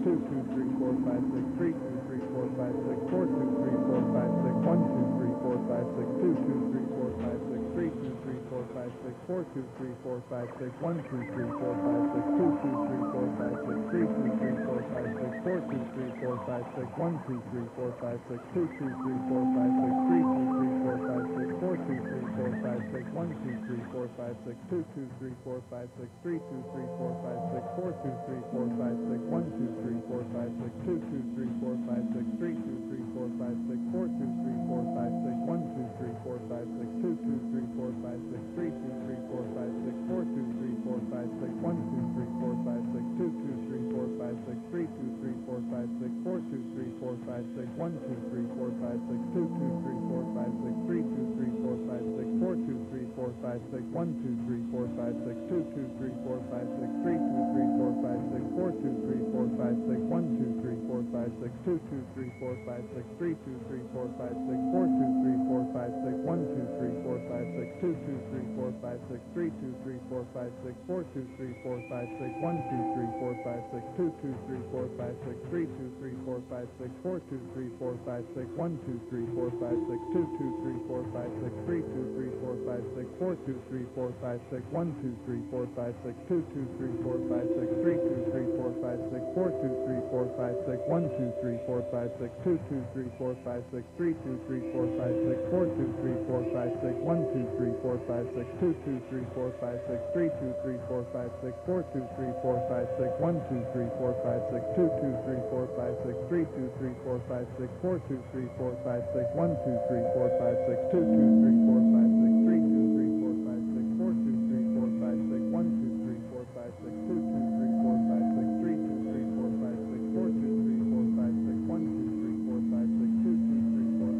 two two three four five six three two three four five six four two three four five six one two three four five six two two three four five six three two three four five six four two three four five six one two three four five six two two three four five six three two three four five six four two three four five six one two three four five six two two three four five six three two three four five six four two three four five six one two three four five six two two three four five six three two three four five six four two three four five six one two three four five six two two three four five six three two three four five six four two three four five six one two three four five six two two three four five six three two three four five six four two three four five six one two three four five six two two three four five six three two three four five six four two three four five six one two three four five six two two three four five six three two three four five six four two three four five six one two three four five six two two three four five six three two three four five six four two three four five six one two three four five six two two three four five six three two three four five six four two three four five six one two three four five six two two three four five six three two three four five six four two three four five six one two three four five six two two three four five six three two three four five six four two three four five six one two three four five six two two three four five six three two three four five six four two three four five six one two three four five six two two three four five six three two three four five six four two three four five six one two three four five six two two three four five six three two three four five six four two three four five six one two three four five six two two three four five six three two three four five six four two three four five six one two three four five six two two three four five six three two three four five six four two three four five six one two three four five six two two three four five six